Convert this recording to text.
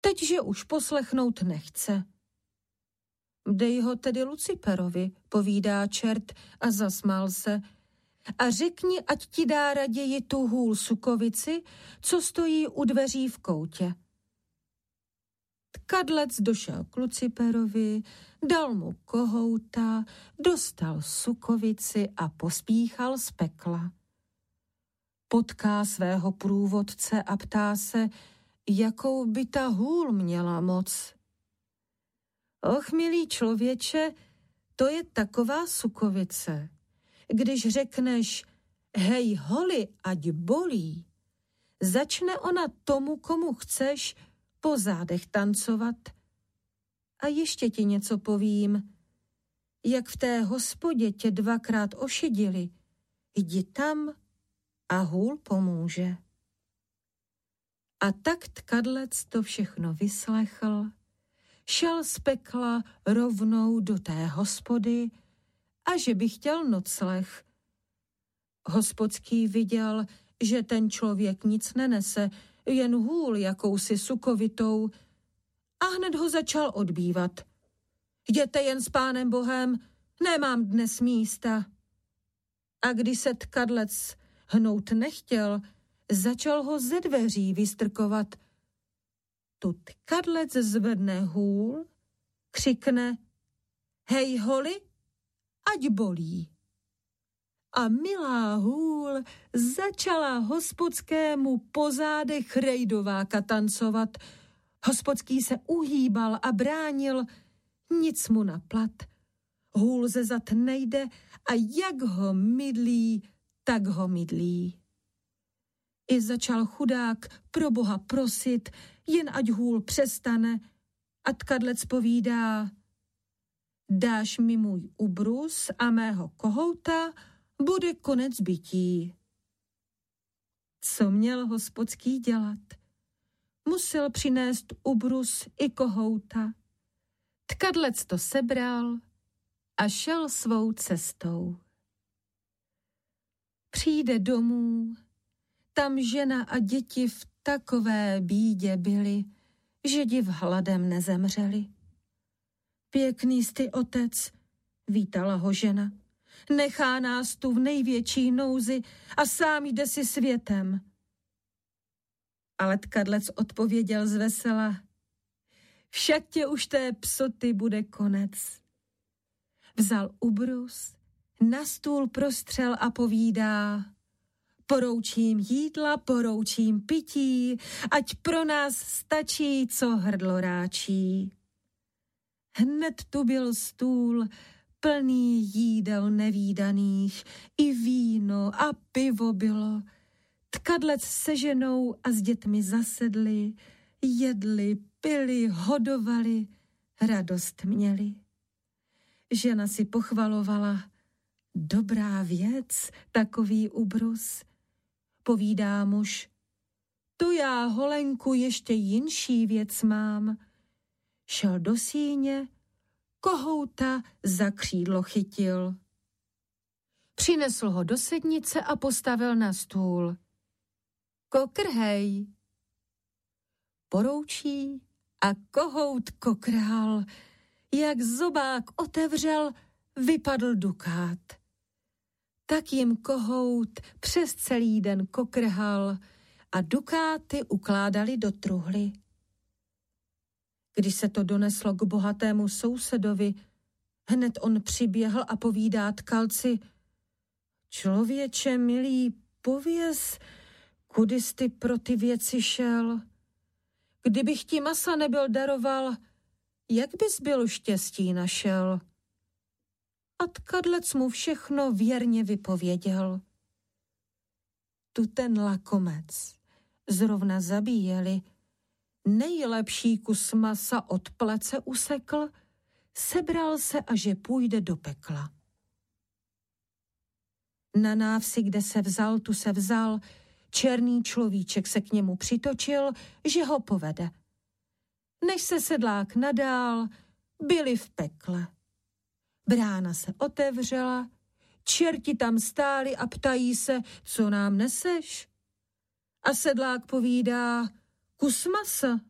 teď, že už poslechnout nechce. Dej ho tedy Luciperovi, povídá čert a zasmál se, a řekni, ať ti dá raději tu hůl sukovici, co stojí u dveří v koutě. Tkadlec došel k Luciperovi, dal mu kohouta, dostal sukovici a pospíchal z pekla. Potká svého průvodce a ptá se, jakou by ta hůl měla moc. Och, milý člověče, to je taková sukovice. Když řekneš, hej holi, ať bolí, začne ona tomu, komu chceš, po zádech tancovat. A ještě ti něco povím. Jak v té hospodě tě 2krát ošidili, jdi tam a hůl pomůže. A tak tkadlec to všechno vyslechl, šel z pekla rovnou do té hospody a že by chtěl nocleh. Hospodský viděl, že ten člověk nic nenese, jen hůl jakousi sukovitou, a hned ho začal odbývat. Jděte jen s Pánem Bohem, nemám dnes místa. A když se tkadlec hnout nechtěl, začal ho ze dveří vystrkovat. Tu tkadlec zvedne hůl, křikne, hej holi, ať bolí. A milá hůl začala hospodskému po zádech rejdováka tancovat. Hospodský se uhýbal a bránil, nic mu na plat. Hůl ze zad nejde a jak ho mydlí, tak ho mydlí. I začal chudák pro Boha prosit, jen ať hůl přestane, a tkadlec povídá, dáš mi můj ubrus a mého kohouta, bude konec bytí. Co měl hospodský dělat? Musel přinést ubrus i kohouta. Tkadlec to sebral a šel svou cestou. Přijde domů, tam žena a děti v takové bídě byli, že div hladem nezemřeli. Pěkný jsi, otec, vítala ho žena. Nechá nás tu v největší nouzi a sám jde si světem. Ale tkadlec odpověděl zvesela, však tě už té psoty bude konec. Vzal ubrus, na stůl prostřel a povídá, poroučím jídla, poroučím pití, ať pro nás stačí, co hrdlo ráčí. Hned tu byl stůl, plný jídel nevídaných, i víno a pivo bylo. Tkadlec se ženou a s dětmi zasedli, jedli, pili, hodovali, radost měli. Žena si pochvalovala, dobrá věc, takový ubrus. Povídá muž, to já, holenku, ještě jinší věc mám. Šel do síně, kohouta za křídlo chytil. Přinesl ho do sednice a postavil na stůl. Kokrhej. Poroučí a kohout kokrhal. Jak zobák otevřel, vypadl dukát. Tak jim kohout přes celý den kokrhal a dukáty ukládali do truhly. Když se to doneslo k bohatému sousedovi, hned on přiběhl a povídá tkalci, člověče milý, pověz, kudy jsi pro ty věci šel? Kdybych ti masa nebyl daroval, jak bys byl štěstí našel? A tkadlec mu všechno věrně vypověděl. Tu ten lakomec zrovna zabíjeli, nejlepší kus masa od plece usekl, sebral se a že půjde do pekla. Na návsi, kde se vzal, tu se vzal, černý človíček se k němu přitočil, že ho povede. Než se sedlák nadál, byli v pekle. Brána se otevřela, čerti tam stáli a ptají se, co nám neseš? A sedlák povídá, kus masa.